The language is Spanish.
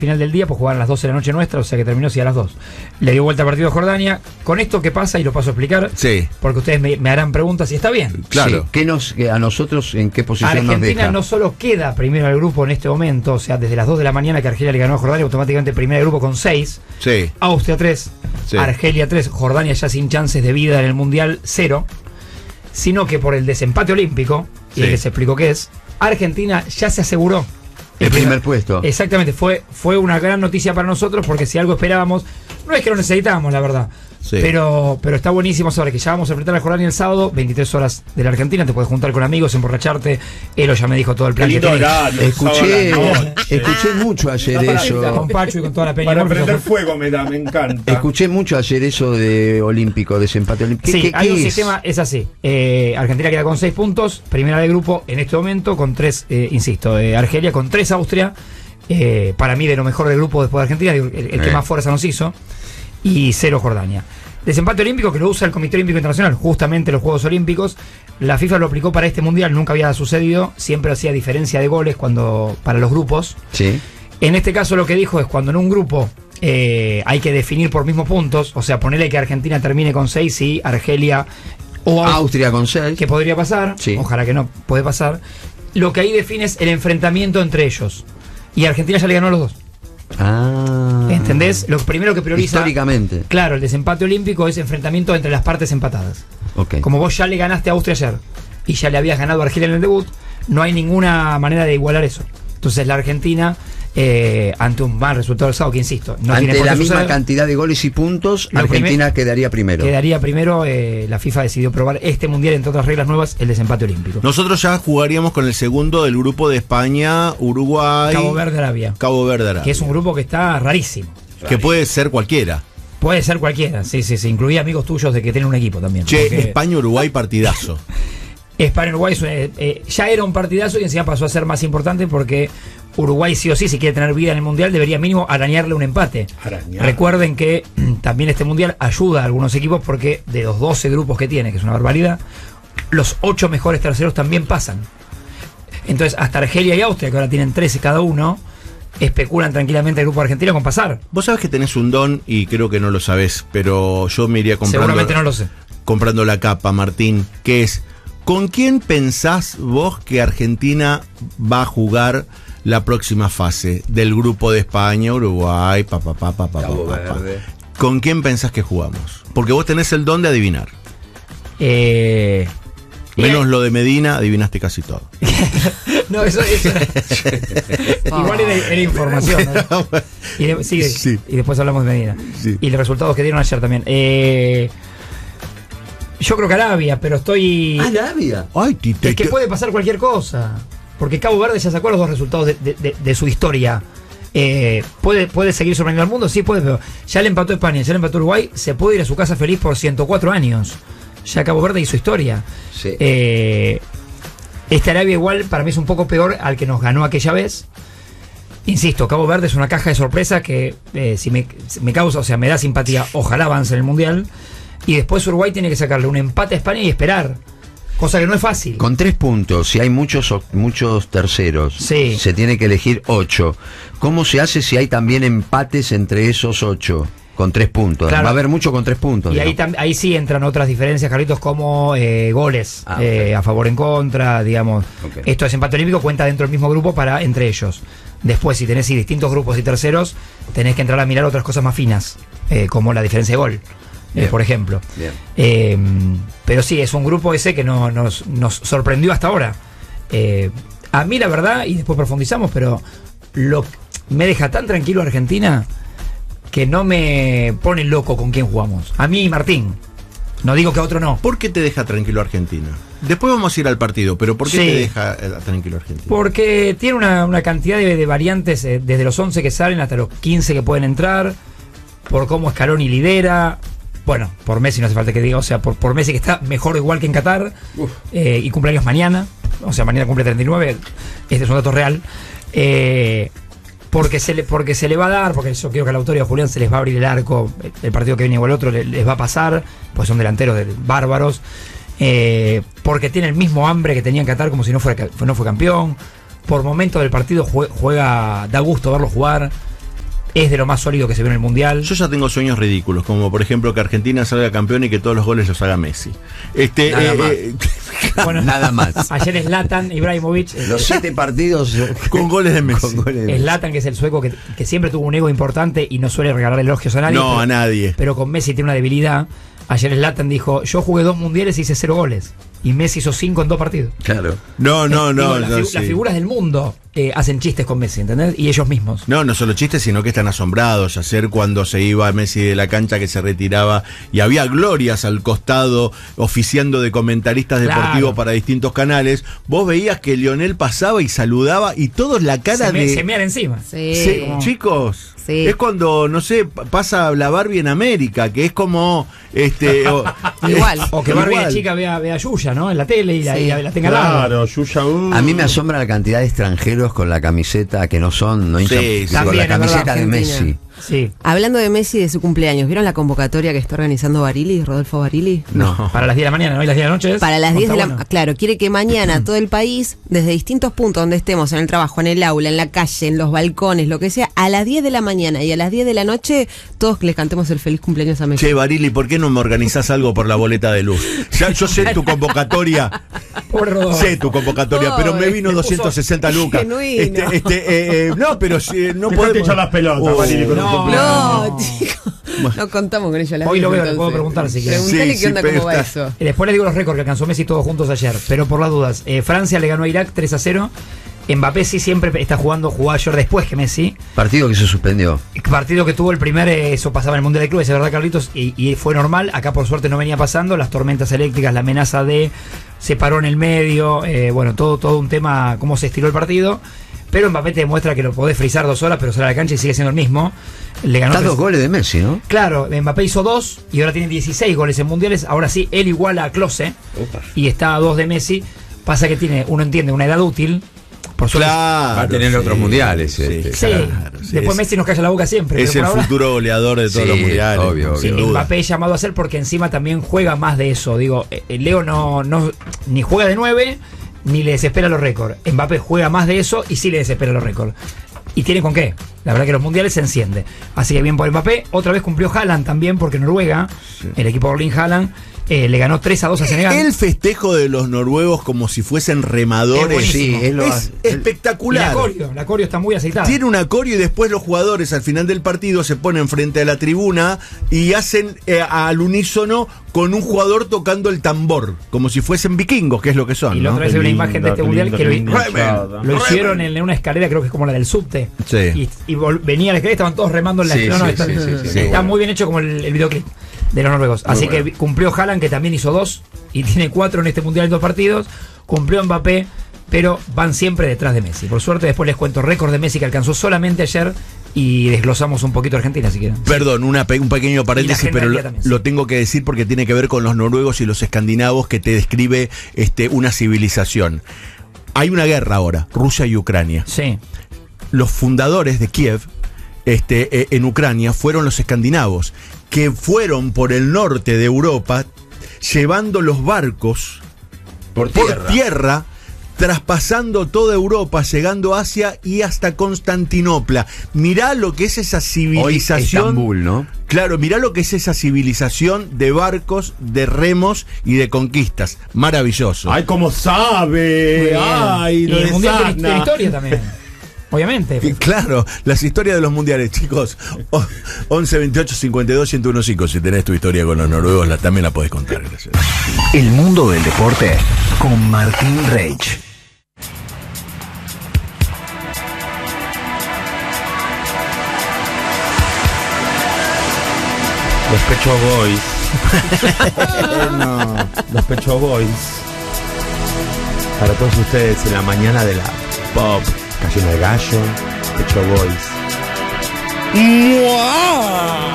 final del día, pues jugaban a las 12 de la noche nuestra, o sea que terminó a las 2. Le dio vuelta al partido a Jordania. Con esto, ¿qué pasa? Y lo paso a explicar. Sí. Porque ustedes me harán preguntas y está bien. Claro. Sí. ¿A nosotros en qué posición nos deja? Argentina no solo queda primero del grupo en este momento, o sea, desde las 2 de la mañana que Argelia le ganó a Jordania, automáticamente primero del grupo con 6. Sí. Austria 3, Sí. Argelia 3, Jordania ya sin chances de vida en el Mundial 0. Sino que por el desempate olímpico, y Sí. les explico qué es, Argentina ya se aseguró El primer puesto. Exactamente, fue una gran noticia para nosotros porque si algo esperábamos, no es que lo necesitábamos, la verdad, Sí. pero está buenísimo saber que ya vamos a enfrentar a Jordania el sábado, 23 horas de la Argentina, te puedes juntar con amigos, emborracharte. Elo ya me dijo todo el plan que tiene. Escuché mucho ayer eso. Con Pacho y con toda la peña. Para ¿no? prender fuego me encanta. Escuché mucho ayer eso de olímpico, desempate olímpico. Sí, hay un es? sistema, es así. Argentina queda con 6 puntos, primera de grupo en este momento, con 3, insisto, Argelia con 3 Austria, para mí de lo mejor del grupo después de Argentina, el que más fuerza nos hizo, y 0 Jordania. Desempate olímpico que lo usa el Comité Olímpico Internacional, justamente los Juegos Olímpicos. La FIFA lo aplicó para este mundial, nunca había sucedido, siempre hacía diferencia de goles para los grupos. Sí. En este caso lo que dijo es cuando en un grupo hay que definir por mismos puntos, o sea, ponerle que Argentina termine con 6 y Argelia o Austria con 6. que podría pasar, Sí. ojalá que no, puede pasar. Lo que ahí define es el enfrentamiento entre ellos. Y Argentina ya le ganó a los dos. ¿Entendés? Lo primero que prioriza. Históricamente. Claro, el desempate olímpico es enfrentamiento entre las partes empatadas. Ok. Como vos ya le ganaste a Austria ayer y ya le habías ganado a Argelia en el debut, no hay ninguna manera de igualar eso. Entonces la Argentina, ante un mal resultado del sábado, que insisto, no tiene Ante por qué la misma suceder, cantidad de goles y puntos, Lo Argentina quedaría primero. quedaría primero. La FIFA decidió probar este mundial, entre otras reglas nuevas, el desempate olímpico. Nosotros ya jugaríamos con el segundo del grupo de España, Uruguay, Cabo Verde, Arabia. Cabo Verde, Arabia. Que es un grupo que está rarísimo. Que puede ser cualquiera. Puede ser cualquiera, sí, incluía amigos tuyos de que tienen un equipo también. Che, Porque España-Uruguay partidazo. España-Uruguay ya era un partidazo y encima pasó a ser más importante porque Uruguay sí o sí, si quiere tener vida en el Mundial, debería mínimo arañarle un empate. Recuerden que también este Mundial ayuda a algunos equipos porque de los 12 grupos que tiene, que es una barbaridad, los 8 mejores terceros también pasan. Entonces hasta Argelia y Austria, que ahora tienen 13 cada uno, especulan tranquilamente el grupo argentino con pasar. Vos sabés que tenés un don y creo que no lo sabés, pero yo me iría comprando. Seguramente no lo sé. Comprando la capa, Martín, que es, ¿con quién pensás vos que Argentina va a jugar la próxima fase del grupo de España, Uruguay, Cabo Verde. ¿Con quién pensás que jugamos? Porque vos tenés el don de adivinar. Menos lo de Medina, adivinaste casi todo. No, eso era. Igual era información, ¿no? Sí. Y después hablamos de Medina. Sí. Y los resultados que dieron ayer también. Yo creo que Arabia, pero estoy. Arabia. Ay, Es que puede pasar cualquier cosa. Porque Cabo Verde ya sacó los 2 resultados de su historia. ¿Puede seguir sorprendiendo al mundo? Sí, puede, pero ya le empató España, ya le empató Uruguay. Se puede ir a su casa feliz por 104 años. Ya Cabo Verde hizo historia. Sí. Este Arabia igual para mí es un poco peor al que nos ganó aquella vez. Insisto, Cabo Verde es una caja de sorpresa que si me causa, o sea, me da simpatía. Ojalá avance en el Mundial. Y después Uruguay tiene que sacarle un empate a España y esperar. Cosa que no es fácil. Con 3 puntos, si hay muchos terceros, Sí. se tiene que elegir 8. ¿Cómo se hace si hay también empates entre esos 8? Con 3 puntos. Claro. Va a haber mucho con 3 puntos. Y ahí sí entran otras diferencias, Carlitos, como goles a favor en contra, digamos. Okay. Esto es empate olímpico, cuenta dentro del mismo grupo para entre ellos. Después, si tenés distintos grupos y terceros, tenés que entrar a mirar otras cosas más finas, como la diferencia de gol, por ejemplo. Pero sí, es un grupo ese que nos sorprendió hasta ahora. A mí la verdad, y después profundizamos, pero me deja tan tranquilo Argentina que no me pone loco con quién jugamos. A mí y Martín. No digo que a otro no. ¿Por qué te deja tranquilo Argentina? Después vamos a ir al partido, pero ¿por qué Sí. te deja tranquilo Argentina? Porque tiene una cantidad de variantes, desde los 11 que salen hasta los 15 que pueden entrar, por cómo Scaloni lidera. Bueno, por Messi no hace falta que diga, o sea, por Messi que está mejor o igual que en Qatar, y cumpleaños mañana, o sea, mañana cumple 39, este es un dato real. Porque se le va a dar, porque yo creo que a Lautaro y a Julián se les va a abrir el arco, el partido que viene igual otro les va a pasar, pues son delanteros bárbaros, porque tiene el mismo hambre que tenía en Qatar como si no fue campeón, por momentos del partido juega, da gusto verlo jugar, es de lo más sólido que se vio en el Mundial. Yo ya tengo sueños ridículos, como por ejemplo que Argentina salga campeón y que todos los goles los haga Messi. Nada más. Bueno, Nada más. ayer Zlatan Ibrahimovic, Los 7 partidos Con goles de Messi. con goles de Messi. Zlatan, que es el sueco que siempre tuvo un ego importante y no suele regalar elogios a nadie. No, a nadie. Pero con Messi tiene una debilidad. Ayer Zlatan dijo, yo jugué 2 mundiales y hice 0 goles. Y Messi hizo 5 en 2 partidos. Claro. No, Digo, las sí. figuras del mundo hacen chistes con Messi, ¿entendés? Y ellos mismos. No solo chistes, sino que están asombrados. Ayer cuando se iba Messi de la cancha, que se retiraba y había glorias al costado oficiando de comentaristas deportivos Claro. para distintos canales, vos veías que Lionel pasaba y saludaba y todos la cara Se mean encima. Sí. Sí, chicos, Sí. es cuando, no sé, pasa la Barbie en América, que es como Igual. O que Barbie de igual. chica vea a Yuya, ¿no? En la tele y Sí. la tenga al lado. Claro, Yuya. A mí me asombra la cantidad de extranjeros con la camiseta que no hinchan, Sí, sí. con También, la es camiseta verdad, de Argentina. Messi. Sí. Hablando de Messi y de su cumpleaños, ¿vieron la convocatoria que está organizando Barili, Rodolfo Barili? No. Para las 10 de la mañana, ¿no? Y las 10 de la noche. Para las 10 de la... Bueno. Claro, quiere que mañana todo el país, desde distintos puntos donde estemos, en el trabajo, en el aula, en la calle, en los balcones, lo que sea, a las 10 de la mañana y a las 10 de la noche, todos les cantemos el feliz cumpleaños a Messi. Che, Barili, ¿por qué no me organizás algo por la boleta de luz? Ya, yo sé tu convocatoria. Pobre Rodolfo. Sé tu convocatoria, pero me vino Pobre, 260 lucas. genuino. No, pero si no Dejate podemos. echar las pelotas, Barili, con un no. cumpleaños. No, chicos, no contamos con ello a las Hoy 10, lo veo, le entonces. puedo preguntar si quieres. Preguntale Sí, qué onda, sí, cómo va pero eso. Después les digo los récords que alcanzó Messi todos juntos ayer, pero por las dudas. Francia le ganó a Irak 3-0. Mbappé sí siempre está jugó ayer después que Messi. Partido que se suspendió. Partido que tuvo el primer, eso pasaba en el Mundial de Clubes, es verdad, Carlitos, y fue normal. Acá por suerte no venía pasando, las tormentas eléctricas, la amenaza se paró en el medio, bueno, todo un tema, cómo se estiró el partido. Pero Mbappé te demuestra que lo podés frizar 2 horas, pero sale a la cancha y sigue siendo el mismo. Le ganó Está 2 3. goles de Messi, ¿no? Claro, Mbappé hizo 2 y ahora tiene 16 goles en mundiales. Ahora sí, él iguala a Klose y está a 2 de Messi. Pasa que tiene, uno entiende, una edad útil. Por suerte. Claro, Va a tener otros mundiales, Sí, este. Sí, claro, sí, después es- Messi nos calla la boca siempre. Es pero el por ahora, futuro goleador de todos Sí, los mundiales. obvio, sin obvio. duda. Mbappé es llamado a ser porque encima también juega más de eso. Digo, Leo no ni juega de 9 ni le desespera los récords. Mbappé juega más de eso y sí le desespera los récords. Y tiene con qué. La verdad que los mundiales se enciende. Así que bien por Mbappé. Otra vez cumplió Haaland también, porque Noruega, el equipo de Erling Haaland, le ganó 3-2 a Senegal. El festejo de los noruegos como si fuesen Es remadores buenísimo. Sí, él lo es hace. Y espectacular. la coreo está muy aceitada. Tiene un acorio y después los jugadores al final del partido se ponen frente a la tribuna y hacen al unísono con un jugador tocando el tambor, como si fuesen vikingos, que es lo que son. Y la ¿no? otra vez hay una imagen de este mundial que lindo. lo hicieron en una escalera, creo que es como la del subte. Sí. Y venía la escalera y estaban todos remando en la Sí, no, sí, está, sí, sí, sí. está muy bien hecho como el videoclip de los noruegos. Así que cumplió Haaland, que también hizo 2 y tiene 4 en este mundial en 2 partidos. Cumplió Mbappé, pero van siempre detrás de Messi. Por suerte, después les cuento récord de Messi que alcanzó solamente ayer y desglosamos un poquito Argentina, si quieren. Perdón, un pequeño paréntesis, agenda pero del lo, día también, sí. lo tengo que decir porque tiene que ver con los noruegos y los escandinavos, que te describe una civilización. Hay una guerra ahora, Rusia y Ucrania. Sí. Los fundadores de Kiev en Ucrania fueron los escandinavos, que fueron por el norte de Europa llevando los barcos Por por tierra, traspasando toda Europa, llegando a Asia y hasta Constantinopla. Mirá lo que es esa Hoy civilización. Estambul, ¿no? Claro, mirá lo que es esa civilización de barcos, de remos y de conquistas. Maravilloso. Ay, cómo Muy sabe. bien. Ay, y lo el mundial tiene desasna. historia también. Obviamente. Y claro, las historias de los mundiales, chicos. 11 28 52 1015. Si tenés tu historia con los noruegos, también la podés contar. Gracias. El mundo del deporte con Martín Reich. Los Pecho Boys. Los Pecho Boys. Para todos ustedes en la mañana de la pop. Gallina de gallo. Pecho Boys.